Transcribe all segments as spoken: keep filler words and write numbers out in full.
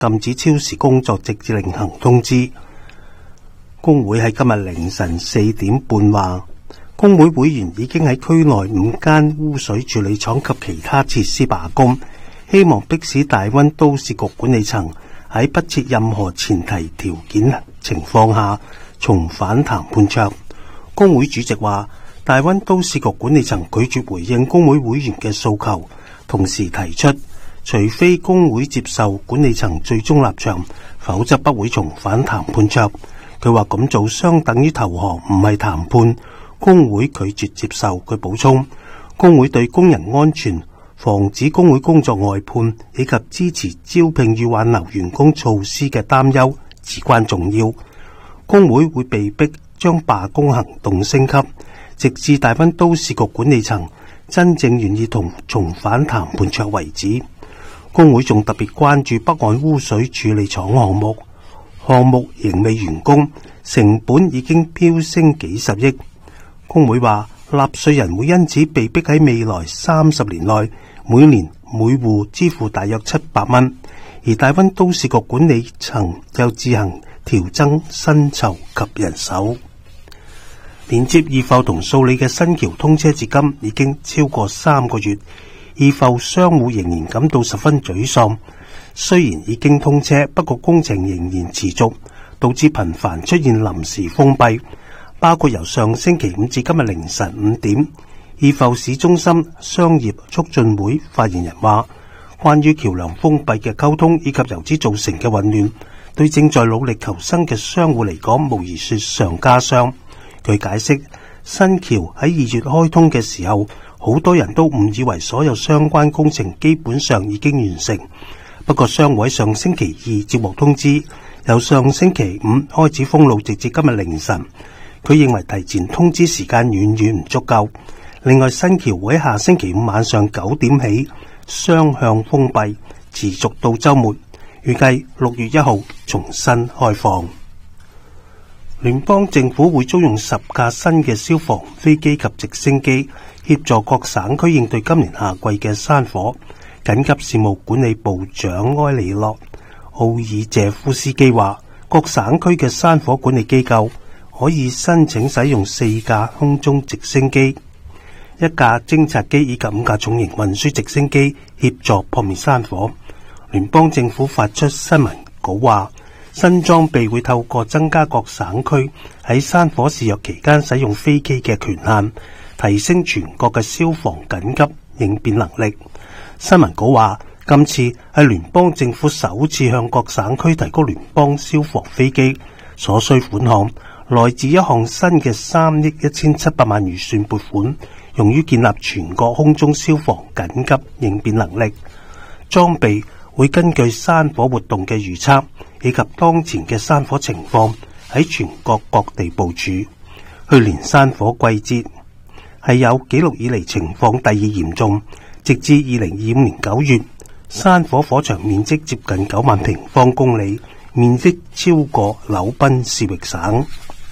禁止超時工作，直至另行通知。工會喺今日凌晨四點半話，工會會員已經喺區內五間污水處理廠及其他設施罷工，希望迫使大溫都市局管理層喺不設任何前提條件情況下重返談判桌。工會主席話，大溫都市局管理層拒絕回應工會會員嘅訴求，同時提出除非工會接受管理層最終立場，否則不會重返談判桌。佢話咁做相等於投降，唔係談判。工會拒絕接受。佢補充，工會對工人安全、防止工會工作外判以及支持招聘與挽留員工措施嘅擔憂至關重要。工會會被迫將罷工行動升級，直至大溫都市局管理層真正願意同重返談判桌為止。工會仲特別關注北岸污水處理廠項目，項目仍未完工，成本已經飆升幾十億。工會話，納稅人會因此被迫喺未來三十年內每年每戶支付大約七百蚊，而大溫都市局管理層又自行調增薪酬及人手。連接二埠同素里嘅新橋通車至今已經超過三個月，二埠商戶仍然感到十分沮喪。雖然已經通車，不過工程仍然持續，導致頻繁出現臨時封閉，包括由上星期五至今日凌晨五點。二埠市中心商業促進會發言人話，關於橋梁封閉嘅溝通以及由此造成嘅混亂，對正在努力求生嘅商戶嚟講，無疑雪上加霜。佢解釋，新橋喺二月開通嘅時候，好多人都誤以為所有相關工程基本上已經完成。不過商會上星期二接獲通知，由上星期五開始封路，直至今日凌晨。佢認為提前通知時間遠遠唔足夠。另外，新橋會喺下星期五晚上九點起雙向封閉，持續到週末，預計六月一號重新開放。聯邦政府會租用十架新嘅消防飛機及直升機，協助各省區應對今年夏季嘅山火。緊急事務管理部長埃里諾奧爾謝夫斯基話，各省區嘅山火管理機構可以申請使用四架空中直升機、一架偵察機以及五架重型運輸直升機協助撲滅山火。聯邦政府發出新聞稿話，新裝備會透過增加各省區喺山火肆虐期間使用飛機嘅權限，提升全國嘅消防緊急應變能力。新聞稿話，今次係聯邦政府首次向各省區提供聯邦消防飛機，所需款項來自一項新嘅三億一千七百萬預算撥款，用於建立全國空中消防緊急應變能力。裝備會根據山火活動嘅預測以及當前嘅山火情況，喺全國各地部署。去年山火季節係有紀錄以嚟情況第二嚴重。直至二零二五年九月，山火火場面積接近九萬平方公里，面積超過紐賓市域省。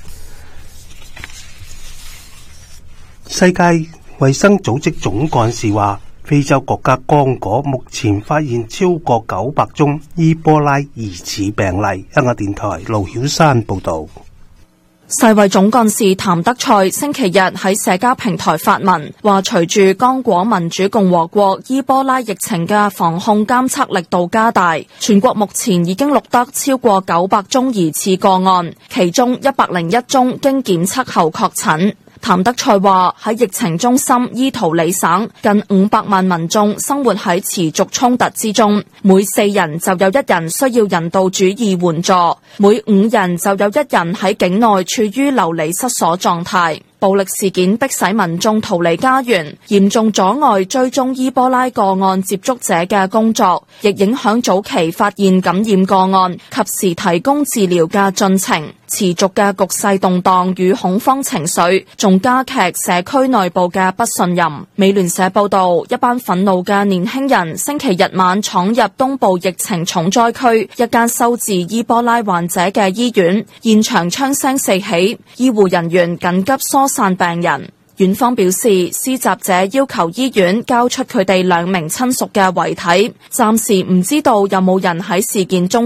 世界衛生組織總幹事話，非洲國家剛果目前發現超過九百宗伊波拉疑似病例。香港電台盧曉山報道。 世衛總幹事譚德塞星期日喺社交平台發文，話隨住剛果民主共和國伊波拉疫情嘅防控監測力度加大，全國目前已經錄得超過九百宗疑似個案，其中一百零一宗經檢測後確診。譚德塞話，喺疫情中心伊圖里省，近五百萬民眾生活喺持續衝突之中，每四人就有一人需要人道主義援助，每五人就有一人喺境內處於流離失所狀態。暴力事件迫使民眾逃離家園，嚴重阻礙追蹤伊波拉個案接觸者嘅工作，亦影響早期發現感染個案，及時提供治療嘅進程。持續嘅局勢動盪與恐慌情緒，仲加劇社區內部嘅不信任。美聯社報道，一班憤怒嘅年輕人星期日晚闖入東部疫情重災區一間收治伊波拉患者嘅醫院，現場槍聲四起，醫護人員緊急疏散病人。院方表示，施襲者要求醫院交出佢哋兩名親屬嘅遺體，暫時唔知道有冇人喺事件中